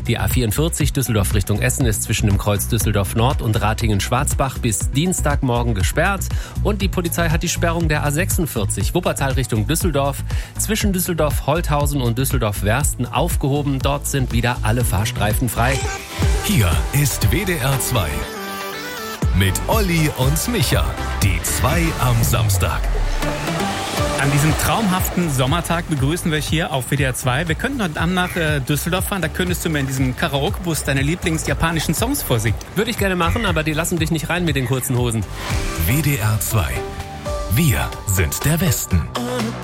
Die A44 Düsseldorf Richtung Essen ist zwischen dem Kreuz Düsseldorf Nord und Ratingen-Schwarzbach bis Dienstagmorgen gesperrt. Und die Polizei hat die Sperrung der A46 Wuppertal Richtung Düsseldorf zwischen Düsseldorf-Holthausen und Düsseldorf-Wersten aufgehoben. Dort sind wieder alle Fahrstreifen frei. Hier ist WDR 2 mit Olli und Micha. Die 2 am Samstag. An diesem traumhaften Sommertag begrüßen wir euch hier auf WDR 2. Wir könnten heute Abend nach Düsseldorf fahren. Da könntest du mir in diesem Karaoke-Bus deine Lieblings-japanischen Songs vorsingen. Würde ich gerne machen, aber die lassen dich nicht rein mit den kurzen Hosen. WDR 2. Wir sind der Westen.